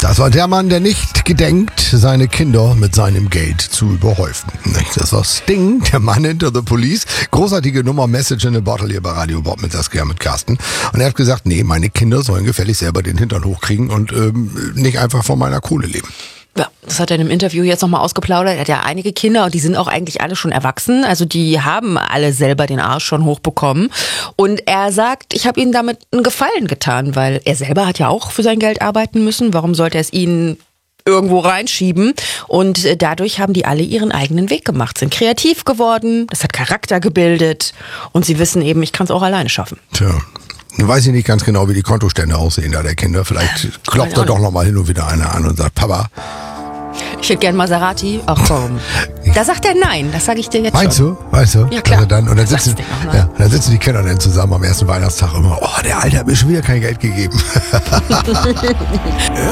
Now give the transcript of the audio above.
Das war der Mann, der nicht gedenkt, seine Kinder mit seinem Geld zu überhäufen. Das war Sting, der Mann hinter The Police. Großartige Nummer, Message in a Bottle hier bei Radio Bob mit Saskia, mit Carsten. Und er hat gesagt, nee, meine Kinder sollen gefällig selber den Hintern hochkriegen und nicht einfach von meiner Kohle leben. Ja, das hat er in einem Interview jetzt nochmal ausgeplaudert. Er hat ja einige Kinder und die sind auch eigentlich alle schon erwachsen. Also die haben alle selber den Arsch schon hochbekommen. Und er sagt, ich habe ihnen damit einen Gefallen getan, weil er selber hat ja auch für sein Geld arbeiten müssen. Warum sollte er es ihnen irgendwo reinschieben? Und dadurch haben die alle ihren eigenen Weg gemacht, sind kreativ geworden, das hat Charakter gebildet und sie wissen eben, ich kann es auch alleine schaffen. Tja. Nun weiß ich nicht ganz genau, wie die Kontostände aussehen da der Kinder. Vielleicht klopft da doch noch mal hin und wieder einer an und sagt, Papa. Ich hätte gern Maserati. Ach komm. Da sagt er nein, das sage ich dir jetzt Meinst schon. Weißt du? Ja, klar. Also und dann sitzen die Kinder dann zusammen am ersten Weihnachtstag immer, oh, der Alte hat mir schon wieder kein Geld gegeben.